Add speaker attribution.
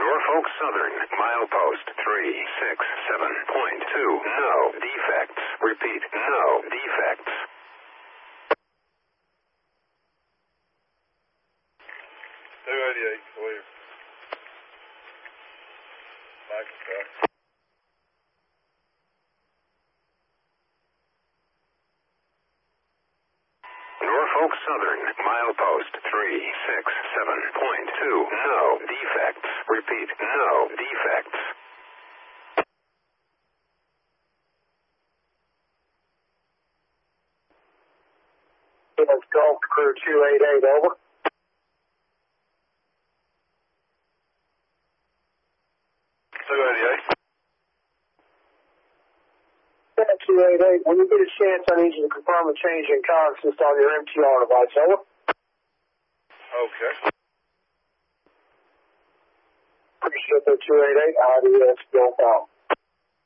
Speaker 1: Norfolk Southern, milepost 367.2. No defects. Repeat, no defects.
Speaker 2: 288, clear. Michael, sir.
Speaker 1: Norfolk Southern, milepost 367.2. No defects. Repeat, no defects.
Speaker 3: Golf Crew 288, over.
Speaker 2: 288.
Speaker 3: 288, when you get a chance, I need you to confirm a change in consist on your MTR device, over.
Speaker 2: Okay.
Speaker 3: Appreciate that 288, IDS built out.